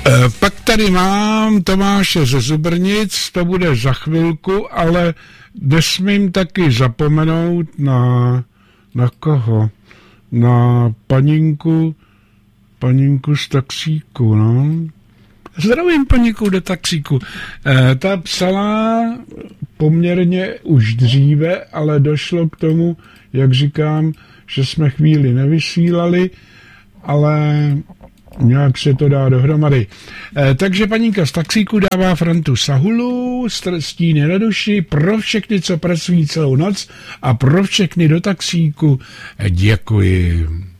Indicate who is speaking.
Speaker 1: Pak tady mám Tomáše ze Zubrnic, to bude za chvilku, ale nesmím taky zapomenout na koho? Na paninku z taxíku, no. Zdravím paninku do taxíku. Ta psala poměrně už dříve, ale došlo k tomu, jak říkám, že jsme chvíli nevysílali, ale nějak se to dá dohromady. Takže paninka z taxíku dává Frantu Sahulu, Stíny na duši, pro všechny, co pracují celou noc a pro všechny do taxíku děkuji.